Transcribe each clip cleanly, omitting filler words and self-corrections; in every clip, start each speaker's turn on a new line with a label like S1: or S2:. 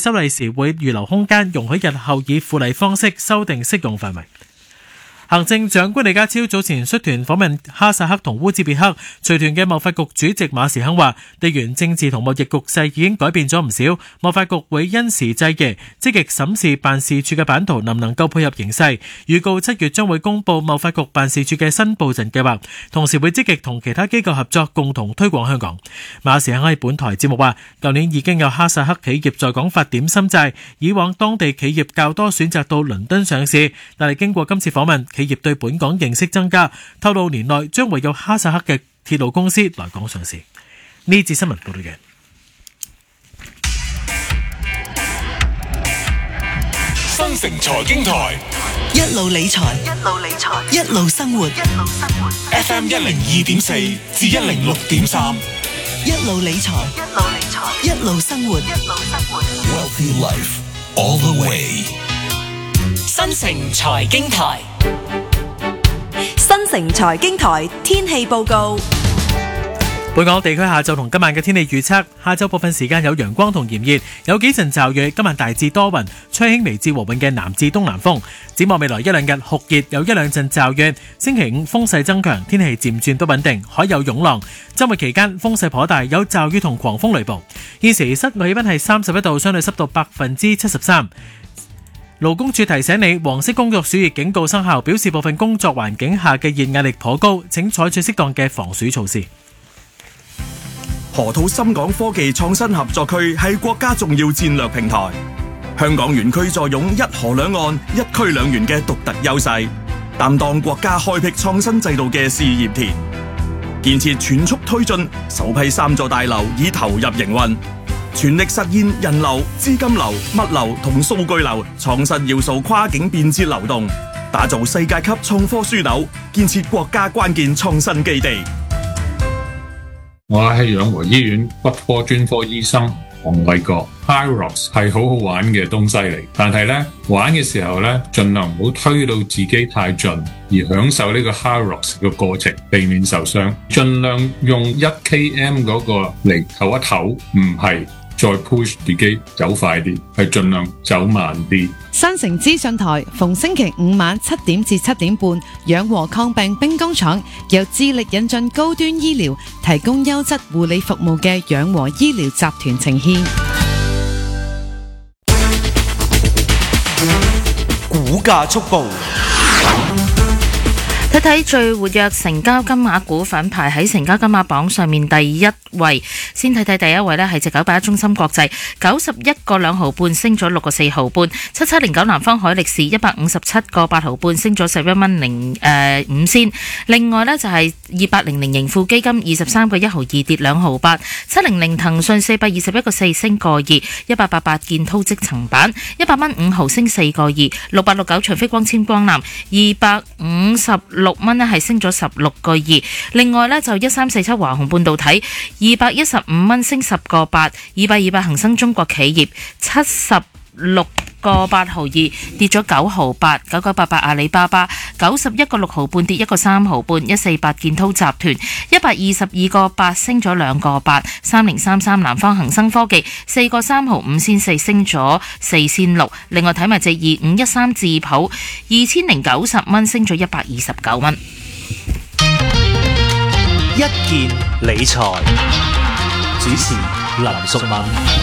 S1: 修例時會預留空間，容許日後以附例方式修訂適用範圍。行政長官李家超早前率團訪問哈薩克同烏茲別克，隨團嘅貿發局主席馬時亨話，地緣政治同貿易局勢已經改變咗唔少，貿發局會因時制宜，積極審視辦事處嘅版圖能唔能夠配合形勢，預告7月將會公布貿發局辦事處嘅新布陣計劃，同時會積極同其他機構合作，共同推廣香港。馬時亨喺本台節目話，舊年已經有哈薩克企業在港發點心債，以往當地企業較多選擇到倫敦上市，但係經過今次訪問，企業對本港認識增加，透露年內將會有哈薩克嘅鐵路公司來港上市。呢節新聞報道嘅
S2: 新城財經台，
S3: 一路理財，一路生活。
S2: FM 102.4至106.3，
S3: 一路理財，一路生活。
S2: Wealthy Life all the way。
S3: 新城財經台，新城財經台天氣報告。
S1: 本港地區下晝同今晚嘅天氣預測，下晝部分時間有陽光同炎熱，有幾陣驟雨，今晚大致多雲，吹輕微至和緩嘅南至東南風。展望未來一兩日酷熱，有一兩陣驟雨，星期五風勢增強，天氣漸轉不穩定，海有湧浪。周末期間風勢頗大，有驟雨同狂風雷暴。現時室內氣溫係31度，相對濕度73%。勞工處提醒你，黃色工作暑熱警告生效，表示部分工作環境下嘅熱壓力頗高，請採取適當嘅防暑措施。
S4: 河套深港科技創新合作區係國家重要戰略平台，香港園區坐擁一河兩岸、一區兩園嘅獨特優勢，擔當國家開闢創新制度嘅試驗田。建設全速推進，首批3座大樓已投入營運，全力實現人流、資金流、物流同數據流創新要素跨境便捷流動，打造世界級創科樞紐，建設國家關鍵創新基地。
S5: 我係養和醫院骨科專科醫生黃偉國。HYROX 係好好玩嘅東西嚟，但係呢，玩嘅時候呢，盡量唔好推到自己太盡，而享受呢個 HYROX 嘅過程，避免受傷。盡量用1km 嗰個嚟唞一唞，唔係再 push 自己走快啲，係盡量走慢啲。
S6: 新城資訊台逢星期五晚7點至7點半，養和抗病兵工廠由致力引進高端醫療，提供優質護理服務嘅養和醫療集團呈獻。
S2: 股價速報。
S7: 睇睇最活躍成交金額股份排喺成交金額榜上面第一位，先睇睇第一位呢係隻981中芯國際91個2毫半升咗6個4毫半，7709南方海力士157個8毫半升咗11蚊5仙，另外呢就係2800盈富基金23個1毫2跌2毫8，700騰訊421個4升個2，1888建滔積層板100蚊5毫升4個2，6869長飛光纖光纜256蚊呢係升咗16個2，另外呢就1347華虹半導體215蚊升10個8，228恒生中國企業76個8毫2跌咗9毫8，9988阿里巴巴91個6毫半跌1個3毫半，148建滔集團122個8升咗2個8，3033南方恒生科技4個3毫5仙4升咗4仙6，另外睇埋隻2513智普2090蚊升咗129蚊。
S8: 一件理財主持林淑敏。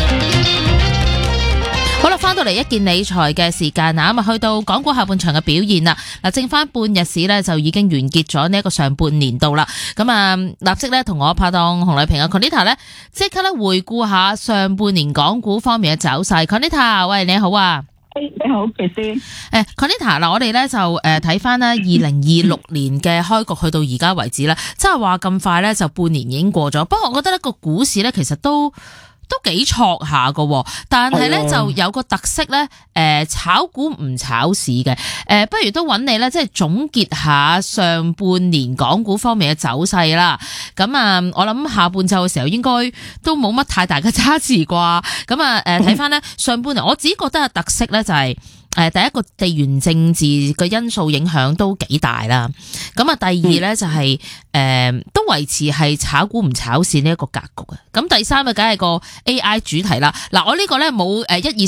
S7: 好啦，翻到嚟一件理財嘅時間啊，咁啊去到港股下半場嘅表現啦。嗱，剩翻半日市呢，就已經完結咗呢一個上半年度啦。咁啊，立即呢，同我拍檔洪麗萍啊 Conita 呢，即刻呢回顧下上半年港股方面嘅走勢。Conita， 喂，你好啊。
S9: 你好，其先。
S7: Conita 嗱，我哋咧就睇翻咧2026年嘅開局去到而家為止啦，即係話咁快咧就半年已經過咗。不過我覺得呢個股市咧其實都幾挫下噶，但係咧就有個特色咧，炒股唔炒市嘅，不如都揾你咧，即係總結下上半年港股方面嘅走勢啦。咁啊，我諗下半晝嘅時候應該都冇乜太大嘅差池啩。咁啊，睇翻咧上半年，我自己覺得嘅特色咧就係。第一個地緣政治嘅因素影響都幾大啦，咁啊第二呢，就係都維持係炒股唔炒市呢一個格局啊，咁第三啊梗係個 AI 主題啦。嗱，我呢個呢冇1、2、